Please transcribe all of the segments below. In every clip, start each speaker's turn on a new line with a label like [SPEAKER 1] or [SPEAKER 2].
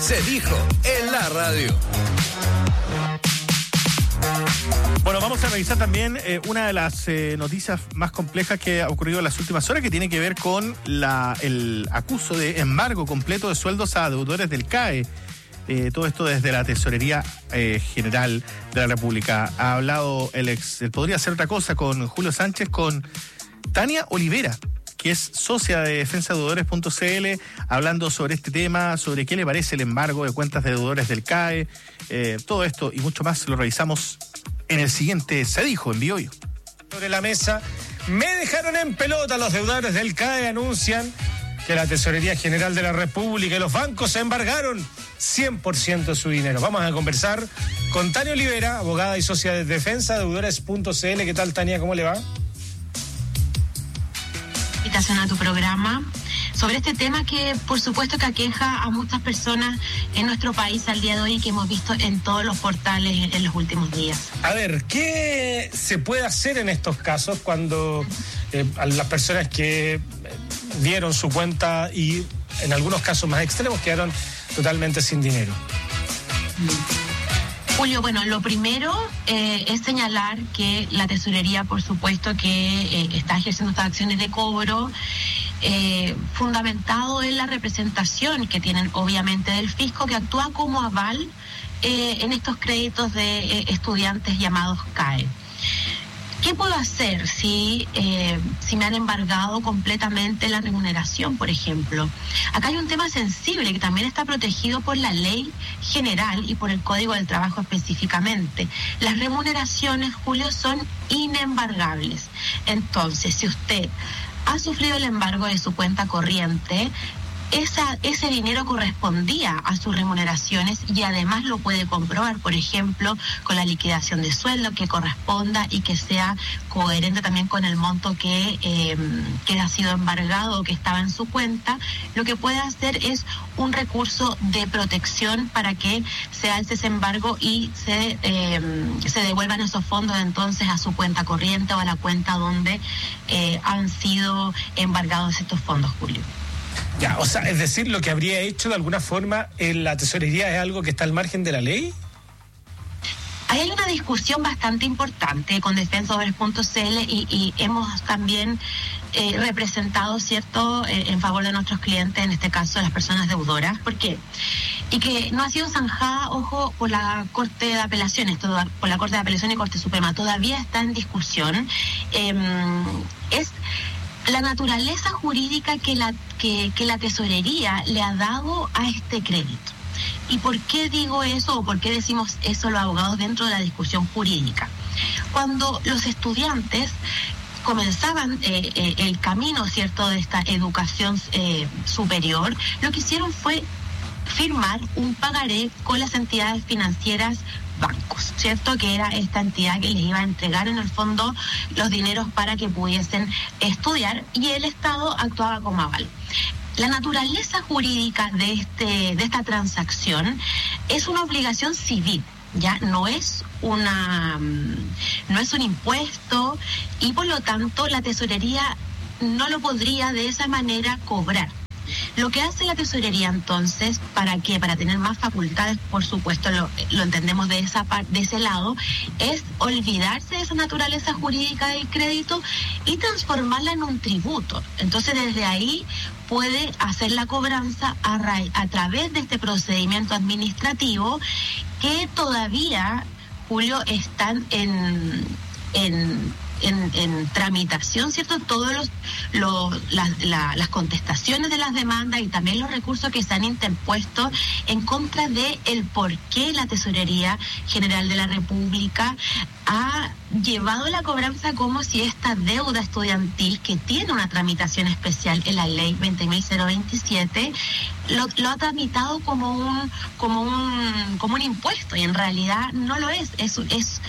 [SPEAKER 1] Se dijo en la radio.
[SPEAKER 2] Bueno, vamos a revisar también una de las noticias más complejas que ha ocurrido en las últimas horas, que tiene que ver con el acuso de embargo completo de sueldos a deudores del CAE. Todo esto desde la Tesorería General de la República. Ha hablado el Podría Ser Otra Cosa con Julio Sánchez, con Tania Olivera, que es socia de defensadeudores.cl, hablando sobre este tema, sobre qué le parece el embargo de cuentas de deudores del CAE. Todo esto y mucho más lo revisamos en el siguiente Se Dijo en Bioyo.
[SPEAKER 3] Sobre la mesa, me dejaron en pelota. Los deudores del CAE anuncian que la Tesorería General de la República y los bancos embargaron 100% de su dinero. Vamos a conversar con Tania Olivera, abogada y socia de defensadeudores.cl. ¿Qué tal, Tania? ¿Cómo le va?
[SPEAKER 4] Invitación a tu programa sobre este tema que por supuesto que aqueja a muchas personas en nuestro país al día de hoy y que hemos visto en todos los portales en los últimos días.
[SPEAKER 3] A ver, ¿qué se puede hacer en estos casos cuando a las personas que dieron su cuenta y en algunos casos más extremos quedaron totalmente sin dinero?
[SPEAKER 4] Julio, bueno, lo primero es señalar que la Tesorería, por supuesto, que está ejerciendo estas acciones de cobro fundamentado en la representación que tienen obviamente del fisco, que actúa como aval en estos créditos de estudiantes llamados CAE. ¿Qué puedo hacer si me han embargado completamente la remuneración, por ejemplo? Acá hay un tema sensible que también está protegido por la ley general y por el Código del Trabajo específicamente. Las remuneraciones, Julio, son inembargables. Entonces, si usted ha sufrido el embargo de su cuenta corriente, ese dinero correspondía a sus remuneraciones y además lo puede comprobar, por ejemplo, con la liquidación de sueldo que corresponda y que sea coherente también con el monto que ha sido embargado o que estaba en su cuenta. Lo que puede hacer es un recurso de protección para que se alce ese embargo y se devuelvan esos fondos entonces a su cuenta corriente o a la cuenta donde han sido embargados estos fondos, Julio.
[SPEAKER 3] Ya, o sea, es decir, lo que habría hecho de alguna forma en la Tesorería es algo que está al margen de la ley.
[SPEAKER 4] Ahí hay una discusión bastante importante con defensadeudores.cl y hemos también representado, ¿cierto?, en favor de nuestros clientes, en este caso las personas deudoras. ¿Por qué? Y que no ha sido zanjada, ojo, por la Corte de Apelaciones, por la Corte de Apelaciones y Corte Suprema. Todavía está en discusión. Es la naturaleza jurídica que la Tesorería le ha dado a este crédito. ¿Y por qué digo eso o por qué decimos eso los abogados dentro de la discusión jurídica? Cuando los estudiantes comenzaban el camino, ¿cierto?, de esta educación superior, lo que hicieron fue firmar un pagaré con las entidades financieras bancos, ¿cierto?, que era esta entidad que les iba a entregar en el fondo los dineros para que pudiesen estudiar, y el Estado actuaba como aval. La naturaleza jurídica de esta transacción es una obligación civil, ya no es un impuesto, y por lo tanto la Tesorería no lo podría de esa manera cobrar. Lo que hace la Tesorería entonces, ¿para qué? Para tener más facultades, por supuesto, lo entendemos de ese lado, es olvidarse de esa naturaleza jurídica del crédito y transformarla en un tributo. Entonces, desde ahí puede hacer la cobranza a través de este procedimiento administrativo que todavía, Julio, están en tramitación, ¿cierto? Todos las contestaciones de las demandas y también los recursos que se han interpuesto en contra de el por qué la Tesorería General de la República ha llevado la cobranza como si esta deuda estudiantil, que tiene una tramitación especial en la ley 20.027, lo ha tramitado como un impuesto, y en realidad no lo es. Es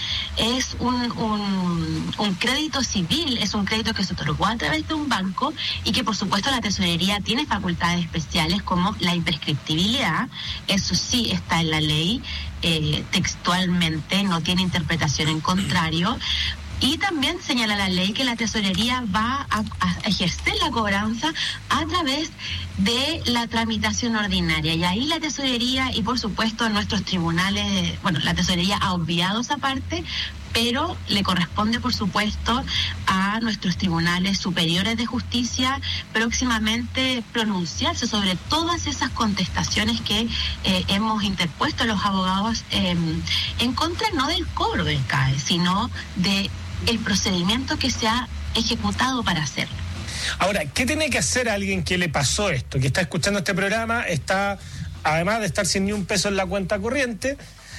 [SPEAKER 4] un crédito civil, es un crédito que se otorgó a través de un banco y que por supuesto la Tesorería tiene facultades especiales como la imprescriptibilidad. Eso sí está en la ley textualmente, no tiene interpretación en contrario, Y también señala la ley que la tesorería va a ejercer la cobranza a través de la tramitación ordinaria. Y ahí la tesorería y por supuesto nuestros tribunales, bueno, la tesorería ha obviado esa parte, pero le corresponde, por supuesto, a nuestros tribunales superiores de justicia próximamente pronunciarse sobre todas esas contestaciones que hemos interpuesto los abogados en contra no del cobro del CAE, sino de el procedimiento que se ha ejecutado para hacerlo.
[SPEAKER 3] Ahora, ¿qué tiene que hacer alguien que le pasó esto, que está escuchando este programa, está, además de estar sin ni un peso en la cuenta corriente,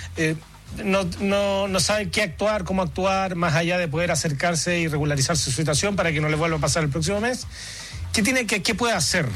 [SPEAKER 3] no sabe qué actuar, cómo actuar, más allá de poder acercarse y regularizar su situación para que no le vuelva a pasar el próximo mes? ¿Qué puede hacer?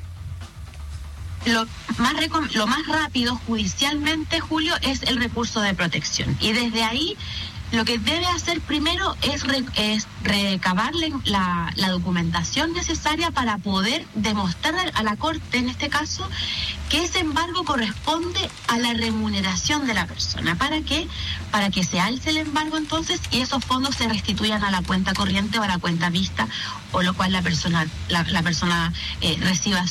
[SPEAKER 4] Lo más rápido judicialmente, Julio, es el recurso de protección. Y desde ahí lo que debe hacer primero es recabar la documentación necesaria para poder demostrar a la Corte, en este caso, que ese embargo corresponde a la remuneración de la persona. ¿Para qué? Para que se alce el embargo entonces y esos fondos se restituyan a la cuenta corriente o a la cuenta vista, o lo cual la persona reciba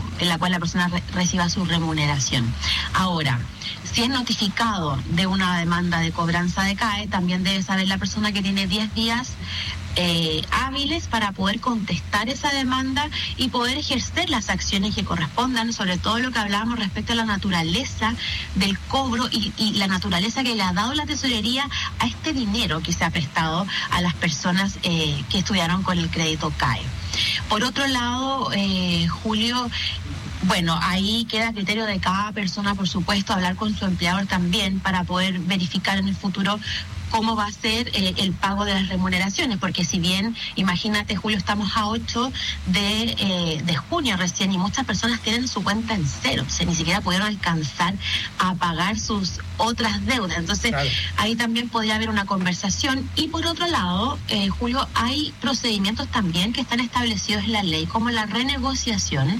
[SPEAKER 4] su remuneración. Ahora, si es notificado de una demanda de cobranza de CAE, también debe saber la persona que tiene 10 días hábiles para poder contestar esa demanda y poder ejercer las acciones que correspondan, sobre todo lo que hablábamos respecto a la naturaleza del cobro y la naturaleza que le ha dado la tesorería a este dinero que se ha prestado a las personas que estudiaron con el crédito CAE. Por otro lado, Julio, bueno, ahí queda a criterio de cada persona, por supuesto, hablar con su empleador también para poder verificar en el futuro cómo va a ser el pago de las remuneraciones, porque si bien, imagínate, Julio, estamos a 8 de junio recién y muchas personas tienen su cuenta en cero, o sea, ni siquiera pudieron alcanzar a pagar sus otras deudas. Entonces, claro, ahí también podría haber una conversación. Y por otro lado, Julio, hay procedimientos también que están establecidos en la ley, como la renegociación,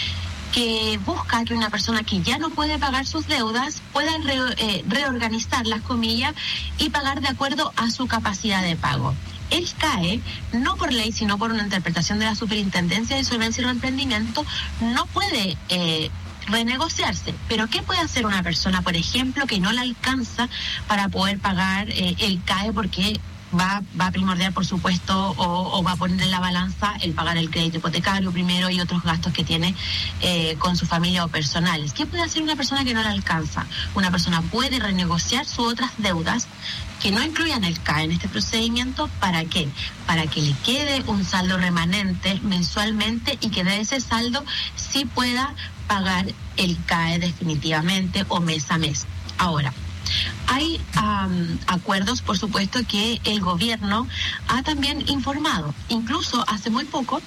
[SPEAKER 4] que busca que una persona que ya no puede pagar sus deudas pueda reorganizar las comillas y pagar de acuerdo a su capacidad de pago. El CAE, no por ley, sino por una interpretación de la Superintendencia de Solvencia y Reemprendimiento, no puede renegociarse. Pero ¿qué puede hacer una persona, por ejemplo, que no le alcanza para poder pagar el CAE porque va a primordial, por supuesto, o va a poner en la balanza el pagar el crédito hipotecario primero y otros gastos que tiene con su familia o personales? ¿Qué puede hacer una persona que no le alcanza? Una persona puede renegociar sus otras deudas que no incluyan el CAE en este procedimiento. ¿Para qué? Para que le quede un saldo remanente mensualmente y que de ese saldo sí pueda pagar el CAE definitivamente o mes a mes. Ahora, hay acuerdos, por supuesto, que el gobierno ha también informado. Incluso hace muy poco,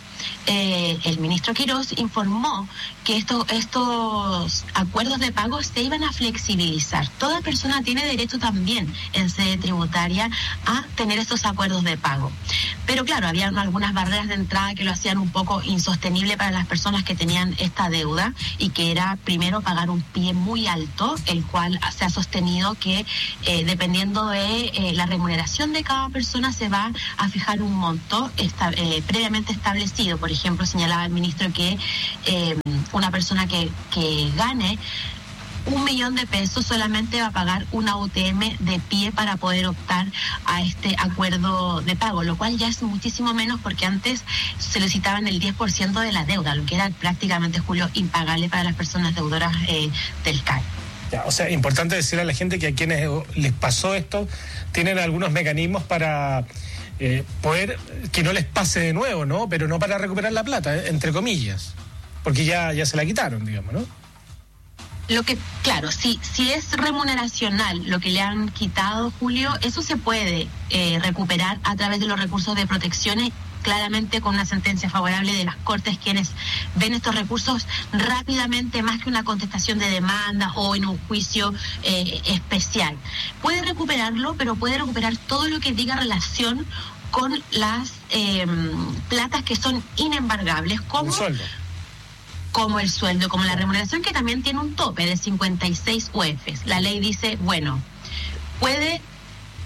[SPEAKER 4] el ministro Quirós informó que estos acuerdos de pago se iban a flexibilizar. Toda persona tiene derecho también en sede tributaria a tener estos acuerdos de pago. Pero claro, había algunas barreras de entrada que lo hacían un poco insostenible para las personas que tenían esta deuda, y que era primero pagar un pie muy alto, el cual se ha sostenido que dependiendo de la remuneración de cada persona se va a fijar un monto previamente establecido. Por ejemplo, señalaba el ministro que una persona que gane 1 millón de pesos solamente va a pagar una UTM de pie para poder optar a este acuerdo de pago, lo cual ya es muchísimo menos, porque antes solicitaban el 10% de la deuda, lo que era prácticamente, Julio, impagable para las personas deudoras del CAE.
[SPEAKER 3] O sea, importante decirle a la gente que a quienes les pasó esto tienen algunos mecanismos para poder que no les pase de nuevo, ¿no? Pero no para recuperar la plata, entre comillas, porque ya se la quitaron, digamos, ¿no?
[SPEAKER 4] Lo que, claro, si es remuneracional lo que le han quitado, Julio, eso se puede recuperar a través de los recursos de protecciones, claramente con una sentencia favorable de las Cortes, quienes ven estos recursos rápidamente, más que una contestación de demanda o en un juicio especial. Puede recuperarlo, pero puede recuperar todo lo que diga relación con las platas que son inembargables, como el sueldo, como la remuneración, que también tiene un tope de 56 UFs. La ley dice, bueno, puede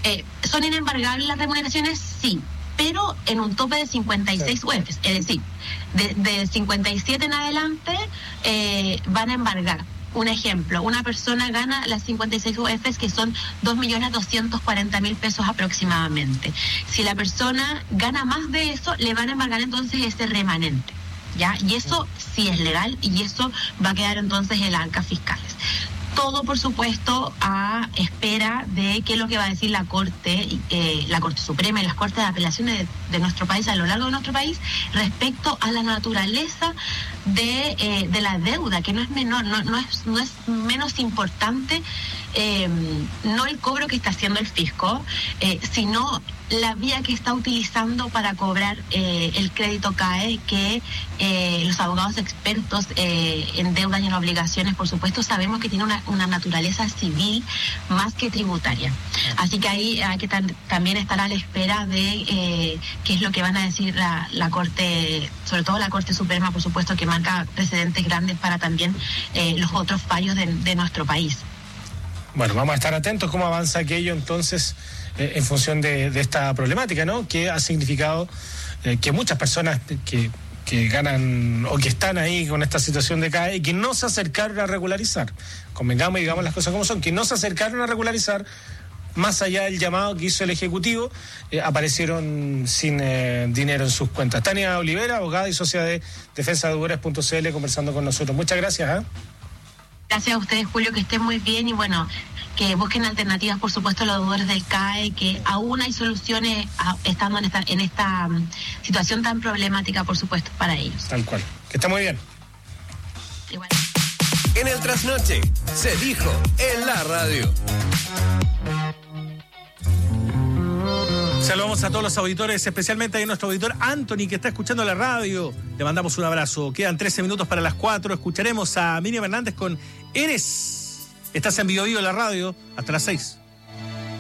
[SPEAKER 4] ¿Son inembargables las remuneraciones? Sí, pero en un tope de 56 UEFs, es decir, de 57 en adelante van a embargar. Un ejemplo, una persona gana las 56 UEFs, que son 2.240.000 pesos aproximadamente. Si la persona gana más de eso, le van a embargar entonces ese remanente, ¿ya? Y eso sí es legal y eso va a quedar entonces en las arcas fiscales. Todo, por supuesto, a espera de qué es lo que va a decir la Corte Suprema y las Cortes de Apelaciones de nuestro país, a lo largo de nuestro país, respecto a la naturaleza de la deuda, que no es menor, no es menos importante, no el cobro que está haciendo el fisco, sino la vía que está utilizando para cobrar el crédito CAE, que los abogados expertos en deuda y en obligaciones, por supuesto, sabemos que tiene una naturaleza civil más que tributaria. Así que ahí hay que también estar a la espera de qué es lo que van a decir la Corte, sobre todo la Corte Suprema, por supuesto, que marca precedentes grandes para también los otros fallos de nuestro país.
[SPEAKER 3] Bueno, vamos a estar atentos cómo avanza aquello entonces en función de esta problemática, ¿no? Que ha significado que muchas personas que ganan o que están ahí con esta situación de CAE y que no se acercaron a regularizar, convengamos y digamos las cosas como son, que no se acercaron a regularizar, más allá del llamado que hizo el Ejecutivo, aparecieron sin dinero en sus cuentas. Tania Olivera, abogada y socia de defensadeudores.cl, conversando con nosotros. Muchas gracias.
[SPEAKER 4] Gracias a ustedes, Julio, que estén muy bien y bueno, que busquen alternativas, por supuesto, a los deudores del CAE, que aún hay soluciones estando en esta situación tan problemática, por supuesto, para ellos.
[SPEAKER 3] Tal cual. Que esté muy bien.
[SPEAKER 4] Igual.
[SPEAKER 1] En el Trasnoche se dijo en la radio.
[SPEAKER 2] Saludamos a todos los auditores, especialmente a nuestro auditor Anthony, que está escuchando la radio. Le mandamos un abrazo. Quedan 13 minutos para las 4. Escucharemos a Miriam Hernández con Eres. Estás en Vivo Vivo en la radio hasta las 6.